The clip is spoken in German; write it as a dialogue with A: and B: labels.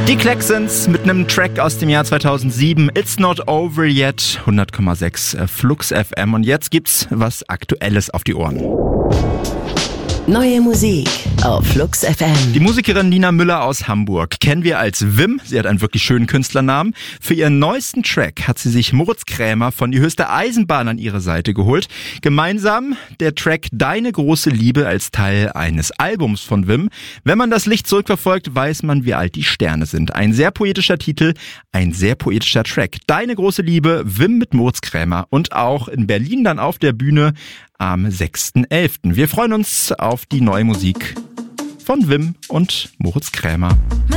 A: Die Klaxons mit einem Track aus dem Jahr 2007, It's Not Over Yet, 100,6 Flux FM. Und jetzt gibt's was Aktuelles auf die Ohren.
B: Neue Musik auf Flux FM.
A: Die Musikerin Nina Müller aus Hamburg kennen wir als Wim. Sie hat einen wirklich schönen Künstlernamen. Für ihren neuesten Track hat sie sich Moritz Krämer von Die höchste Eisenbahn an ihre Seite geholt. Gemeinsam der Track Deine große Liebe als Teil eines Albums von Wim. Wenn man das Licht zurückverfolgt, weiß man, wie alt die Sterne sind. Ein sehr poetischer Titel, ein sehr poetischer Track. Deine große Liebe, Wim mit Moritz Krämer und auch in Berlin dann auf der Bühne am 6.11. Wir freuen uns auf die neue Musik von Wim und Moritz Krämer.